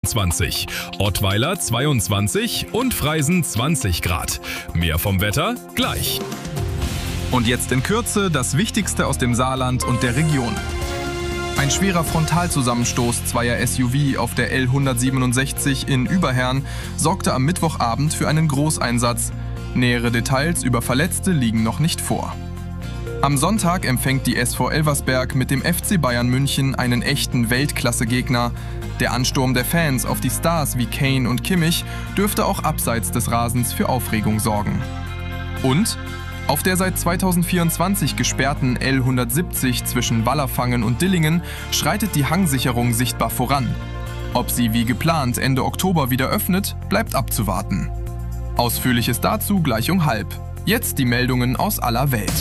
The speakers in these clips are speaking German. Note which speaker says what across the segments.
Speaker 1: 20, Ottweiler 22 und Freisen 20 Grad. Mehr vom Wetter gleich.
Speaker 2: Und jetzt in Kürze das Wichtigste aus dem Saarland und der Region. Ein schwerer Frontalzusammenstoß zweier SUV auf der L167 in Überherrn sorgte am Mittwochabend für einen Großeinsatz. Nähere Details über Verletzte liegen noch nicht vor. Am Sonntag empfängt die SV Elversberg mit dem FC Bayern München einen echten Weltklasse-Gegner. Der Ansturm der Fans auf die Stars wie Kane und Kimmich dürfte auch abseits des Rasens für Aufregung sorgen. Und auf der seit 2024 gesperrten L170 zwischen Wallerfangen und Dillingen schreitet die Hangsicherung sichtbar voran. Ob sie wie geplant Ende Oktober wieder öffnet, bleibt abzuwarten. Ausführliches dazu gleich um 12:30. Jetzt die Meldungen aus aller Welt.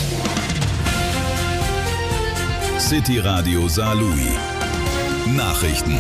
Speaker 3: City Radio Saarlouis. Nachrichten.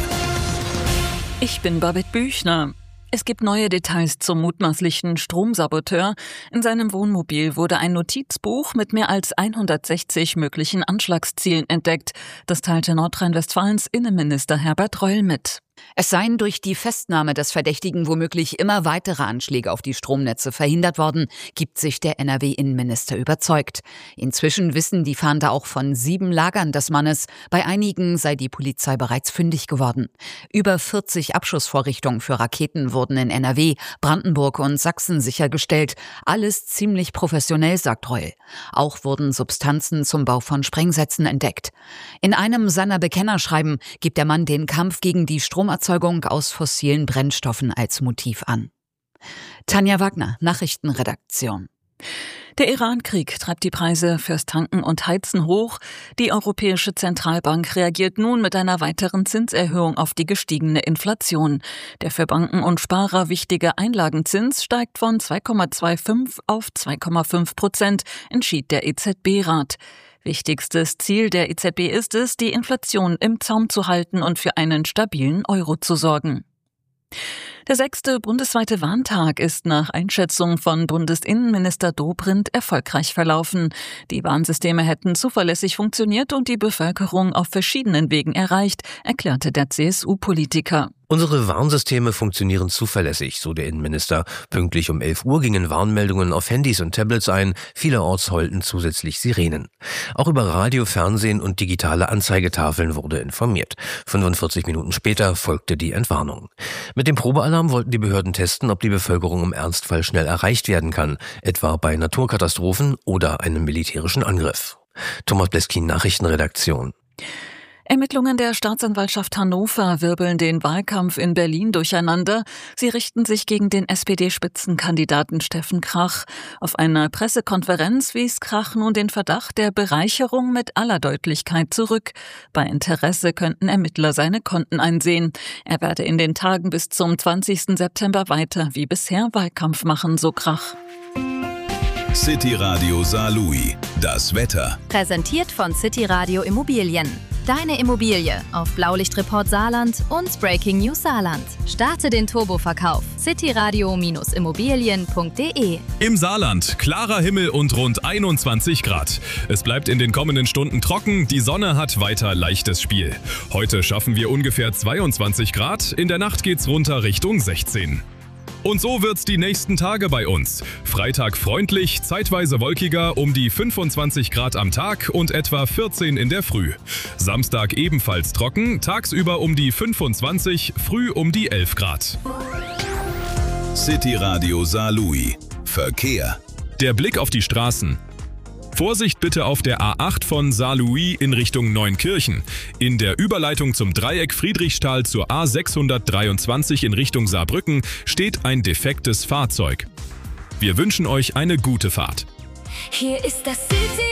Speaker 4: Ich bin Babette Büchner. Es gibt neue Details zum mutmaßlichen Stromsaboteur. In seinem Wohnmobil wurde ein Notizbuch mit mehr als 160 möglichen Anschlagszielen entdeckt. Das teilte Nordrhein-Westfalens Innenminister Herbert Reul mit.
Speaker 5: Es seien durch die Festnahme des Verdächtigen womöglich immer weitere Anschläge auf die Stromnetze verhindert worden, gibt sich der NRW-Innenminister überzeugt. Inzwischen wissen die Fahnder auch von 7 Lagern des Mannes. Bei einigen sei die Polizei bereits fündig geworden. Über 40 Abschussvorrichtungen für Raketen wurden in NRW, Brandenburg und Sachsen sichergestellt. Alles ziemlich professionell, sagt Reul. Auch wurden Substanzen zum Bau von Sprengsätzen entdeckt. In einem seiner Bekennerschreiben gibt der Mann den Kampf gegen die Stromerzeugung aus fossilen Brennstoffen als Motiv an. Tanja Wagner, Nachrichtenredaktion.
Speaker 4: Der Iran-Krieg treibt die Preise fürs Tanken und Heizen hoch. Die Europäische Zentralbank reagiert nun mit einer weiteren Zinserhöhung auf die gestiegene Inflation. Der für Banken und Sparer wichtige Einlagenzins steigt von 2,25 auf 2,5%, entschied der EZB-Rat. Wichtigstes Ziel der EZB ist es, die Inflation im Zaum zu halten und für einen stabilen Euro zu sorgen. Der 6. bundesweite Warntag ist nach Einschätzung von Bundesinnenminister Dobrindt erfolgreich verlaufen. Die Warnsysteme hätten zuverlässig funktioniert und die Bevölkerung auf verschiedenen Wegen erreicht, erklärte der CSU-Politiker.
Speaker 6: Unsere Warnsysteme funktionieren zuverlässig, so der Innenminister. Pünktlich um 11 Uhr gingen Warnmeldungen auf Handys und Tablets ein. Vielerorts heulten zusätzlich Sirenen. Auch über Radio, Fernsehen und digitale Anzeigetafeln wurde informiert. 45 Minuten später folgte die Entwarnung. Mit dem Probealarm wollten die Behörden testen, ob die Bevölkerung im Ernstfall schnell erreicht werden kann, etwa bei Naturkatastrophen oder einem militärischen Angriff. Thomas Bleskin, Nachrichtenredaktion.
Speaker 4: Ermittlungen der Staatsanwaltschaft Hannover wirbeln den Wahlkampf in Berlin durcheinander. Sie richten sich gegen den SPD-Spitzenkandidaten Steffen Krach. Auf einer Pressekonferenz wies Krach nun den Verdacht der Bereicherung mit aller Deutlichkeit zurück. Bei Interesse könnten Ermittler seine Konten einsehen. Er werde in den Tagen bis zum 20. September weiter wie bisher Wahlkampf machen, so Krach.
Speaker 3: City Radio Saarlouis. Das Wetter.
Speaker 7: Präsentiert von City Radio Immobilien. Deine Immobilie auf Blaulichtreport Saarland und Breaking News Saarland. Starte den Turboverkauf. cityradio-immobilien.de.
Speaker 1: Im Saarland klarer Himmel und rund 21 Grad. Es bleibt in den kommenden Stunden trocken, die Sonne hat weiter leichtes Spiel. Heute schaffen wir ungefähr 22 Grad, in der Nacht geht's runter Richtung 16. Und so wird's die nächsten Tage bei uns. Freitag freundlich, zeitweise wolkiger, um die 25 Grad am Tag und etwa 14 in der Früh. Samstag ebenfalls trocken, tagsüber um die 25, früh um die 11 Grad.
Speaker 3: City Radio Saarlouis. Verkehr.
Speaker 1: Der Blick auf die Straßen. Vorsicht bitte auf der A8 von Saarlouis in Richtung Neunkirchen. In der Überleitung zum Dreieck Friedrichsthal zur A623 in Richtung Saarbrücken steht ein defektes Fahrzeug. Wir wünschen euch eine gute Fahrt.
Speaker 8: Hier ist das City Radio.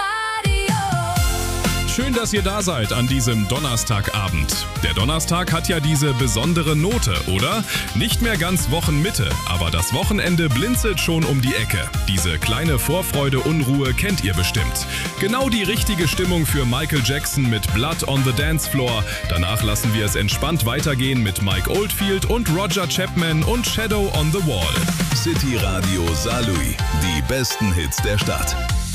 Speaker 1: Schön, dass ihr da seid an diesem Donnerstagabend. Der Donnerstag hat ja diese besondere Note, oder? Nicht mehr ganz Wochenmitte, aber das Wochenende blinzelt schon um die Ecke. Diese kleine Vorfreude, Unruhe kennt ihr bestimmt. Genau die richtige Stimmung für Michael Jackson mit Blood on the Dance Floor. Danach lassen wir es entspannt weitergehen mit Mike Oldfield und Roger Chapman und Shadow on the Wall.
Speaker 3: City Radio Saarlouis. Die besten Hits der Stadt.